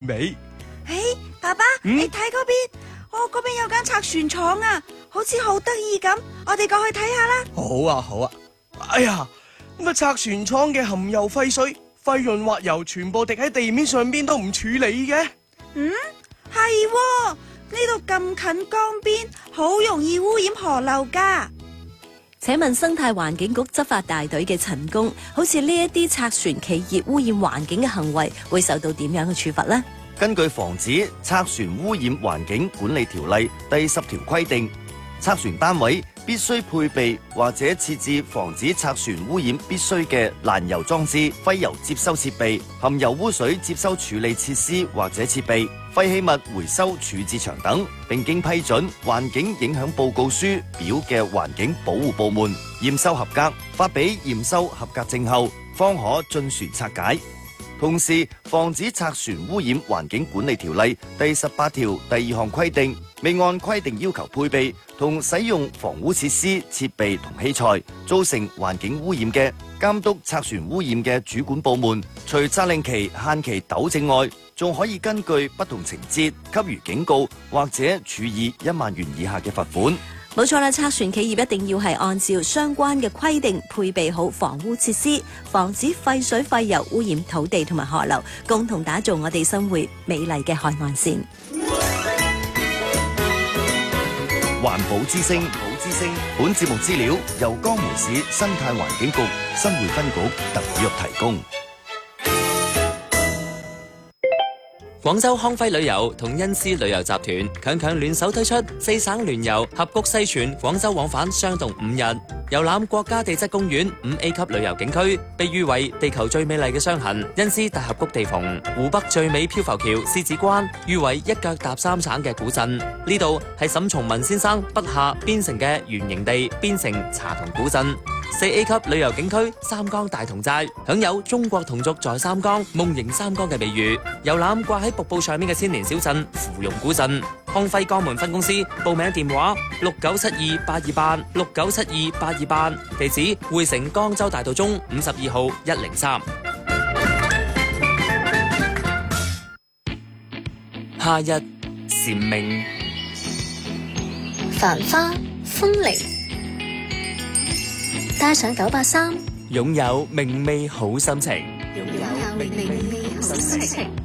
味。 爸爸，你睇嗰邊，嗰邊有間拆船廠啊，好似好得意咁，我哋過去睇下啦。 好啊。哎呀，咁拆船廠嘅含油廢水、廢潤滑油全部滴喺地面上邊都唔處理嘅。 係喎，呢度咁近江邊，好容易污染河流噶。 請問生態環境局執法大隊嘅陳工，好似呢一啲拆船企業污染環境嘅行為，會受到點樣嘅處罰呢？ 根據《防止拆船污染環境管理條例》第10條規定，拆船單位必須配備或者設置防止拆船污染必須嘅攔油裝置、廢油接收設備、含油污水接收處理設施或者設備、廢棄物回收處置場等，並經批准環境影響報告書表嘅環境保護部門驗收合格，發俾驗收合格證後，方可進船拆解。同時，防止拆船污染環境管理條例第18條第2項規定，未按規定要求配備同使用防污設施、設備同器材，造成環境污染嘅，監督拆船污染嘅主管部門，除責令其限期糾正外，仲可以根據不同情節給予警告或者處以1萬元以下嘅罰款。 冇錯啦，拆船企業一定要係按照相關嘅規定配備好防污設施，防止廢水廢油污染土地同埋河流，共同打造我哋生活美麗嘅海岸線。 環保之聲，本節目資料由江門市生態環境局新會分局特約提供。 廣州康輝旅遊同恩施旅遊集團強聯手推出4省聯遊峽谷西泉廣州往返雙動5日，遊覽國家地質公園5A 級旅遊景區，被譽為地球最美麗嘅傷痕恩施大峽谷地縫，湖北最美漂浮橋獅子關，譽為一腳踏3省嘅古鎮。呢度係沈從文先生筆下邊城嘅原型地邊城茶塘古鎮。4A 級旅遊景區三江大同寨，享有中國同族在三江夢迎三江嘅美譽，遊覽掛喺瀑布上面嘅千年小鎮芙蓉古鎮。康輝江門分公司報名電話69728288 69728288，地址匯城江州大道中52號103。夏日蟬鳴， 繁花風鈴，帶上983， 擁有明媚好心情。 擁有明媚好心情。